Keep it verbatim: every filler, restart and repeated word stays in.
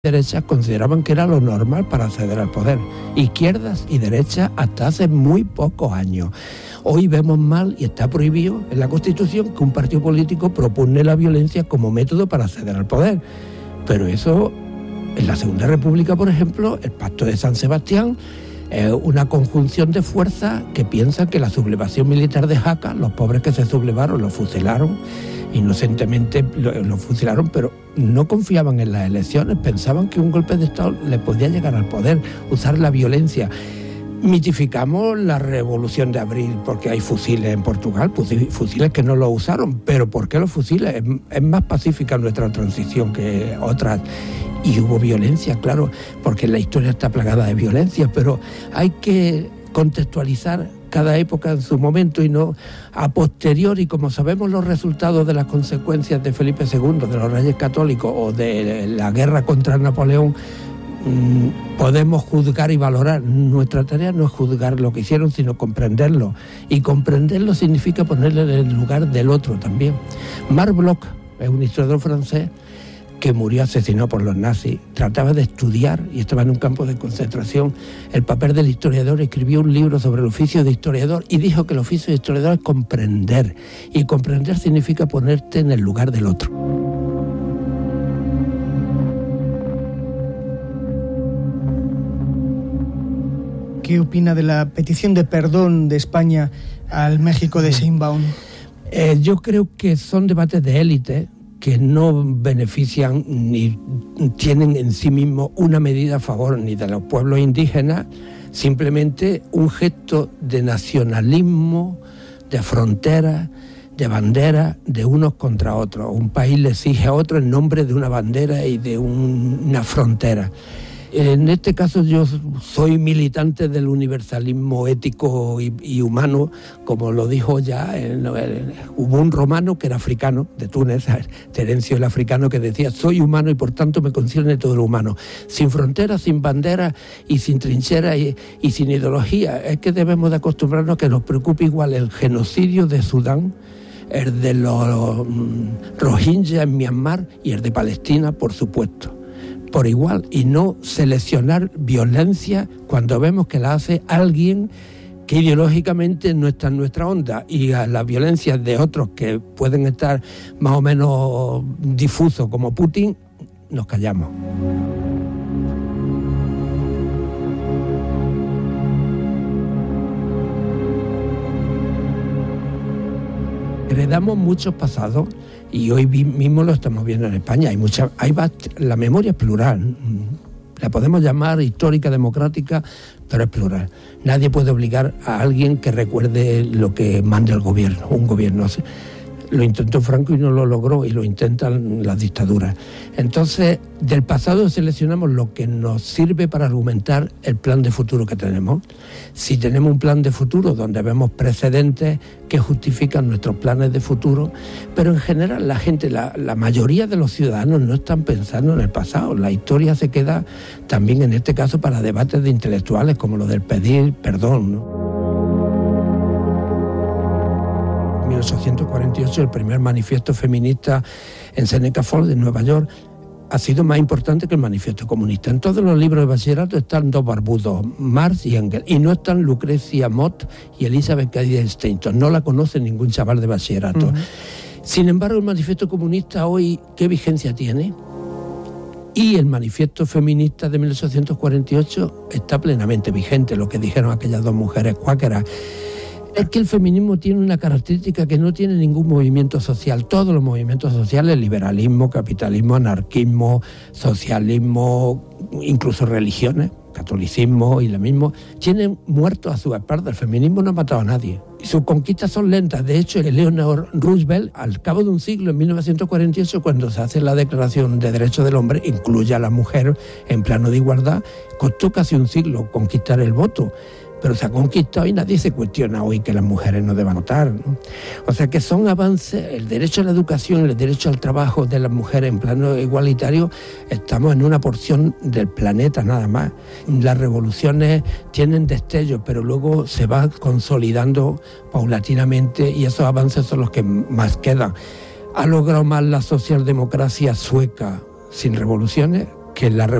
derechas consideraban que era lo normal para acceder al poder. Izquierdas y derechas hasta hace muy pocos años. Hoy vemos mal, y está prohibido en la Constitución, que un partido político propone la violencia como método para acceder al poder. Pero eso, en la Segunda República, por ejemplo, el Pacto de San Sebastián, es una conjunción de fuerzas que piensan que la sublevación militar de Jaca, los pobres que se sublevaron, los fusilaron, inocentemente los fusilaron, pero no confiaban en las elecciones, pensaban que un golpe de Estado le podía llegar al poder, usar la violencia. Mitificamos la Revolución de Abril porque hay fusiles en Portugal, fusiles que no lo usaron, pero ¿por qué los fusiles? Es, es más pacífica nuestra transición que otras. Y hubo violencia, claro, porque la historia está plagada de violencia, pero hay que contextualizar cada época en su momento y no a posteriori, como sabemos los resultados de las consecuencias de Felipe segundo, de los Reyes Católicos o de la guerra contra Napoleón, mmm, podemos juzgar y valorar. Nuestra tarea no es juzgar lo que hicieron, sino comprenderlo. Y comprenderlo significa ponerle en el lugar del otro también. Marc Bloch es un historiador francés que murió asesinado por los nazis, trataba de estudiar, y estaba en un campo de concentración, el papel del historiador. Escribió un libro sobre el oficio de historiador y dijo que el oficio de historiador es comprender, y comprender significa ponerte en el lugar del otro. ¿Qué opina de la petición de perdón de España al México de Sheinbaum? Eh, yo creo que son debates de élite que no benefician ni tienen en sí mismos una medida a favor ni de los pueblos indígenas, simplemente un gesto de nacionalismo, de fronteras, de banderas de unos contra otros. Un país le exige a otro en nombre de una bandera y de un, una frontera. En este caso yo soy militante del universalismo ético y, y humano, como lo dijo ya, en, en, hubo un romano que era africano, de Túnez, Terencio el africano, que decía: soy humano y por tanto me concierne todo lo humano, sin fronteras, sin banderas y sin trincheras y, y sin ideología. Es que debemos de acostumbrarnos a que nos preocupe igual el genocidio de Sudán, el de los um, Rohingya en Myanmar y el de Palestina, por supuesto, por igual, y no seleccionar violencia cuando vemos que la hace alguien que ideológicamente no está en nuestra onda, y a las violencias de otros que pueden estar más o menos difusos como Putin, nos callamos. Heredamos muchos pasados y hoy mismo lo estamos viendo en España. Hay mucha, hay la memoria es plural, la podemos llamar histórica, democrática, pero es plural. Nadie puede obligar a alguien que recuerde lo que manda el gobierno, un gobierno. Lo intentó Franco y no lo logró, y lo intentan las dictaduras. Entonces, del pasado seleccionamos lo que nos sirve para argumentar el plan de futuro que tenemos. Si tenemos un plan de futuro donde vemos precedentes que justifican nuestros planes de futuro, pero en general la gente, la, la mayoría de los ciudadanos no están pensando en el pasado. La historia se queda también en este caso para debates de intelectuales como lo del pedir perdón, ¿no? mil ochocientos cuarenta y ocho, el primer manifiesto feminista en Seneca Falls, en Nueva York, ha sido más importante que el manifiesto comunista. En todos los libros de bachillerato están dos barbudos, Marx y Engels, y no están Lucrecia Mott y Elizabeth Cady Stanton. No la conoce ningún chaval de bachillerato. Uh-huh. Sin embargo, el manifiesto comunista hoy, ¿qué vigencia tiene? Y el manifiesto feminista de mil ochocientos cuarenta y ocho está plenamente vigente, lo que dijeron aquellas dos mujeres cuáqueras. Es que el feminismo tiene una característica que no tiene ningún movimiento social. Todos los movimientos sociales, liberalismo, capitalismo, anarquismo, socialismo, incluso religiones, catolicismo y lo mismo, tienen muertos a su espalda. El feminismo no ha matado a nadie. Y sus conquistas son lentas. De hecho, Eleanor Roosevelt, al cabo de un siglo, en mil novecientos cuarenta y ocho, cuando se hace la Declaración de Derechos del Hombre, incluye a la mujer en plano de igualdad. Costó casi un siglo conquistar el voto, pero se ha conquistado y nadie se cuestiona hoy que las mujeres no deban votar, ¿no? O sea que son avances. El derecho a la educación, el derecho al trabajo de las mujeres en plano igualitario, estamos en una porción del planeta nada más. Las revoluciones tienen destellos, pero luego se va consolidando paulatinamente, y esos avances son los que más quedan. Ha logrado más la socialdemocracia sueca sin revoluciones que la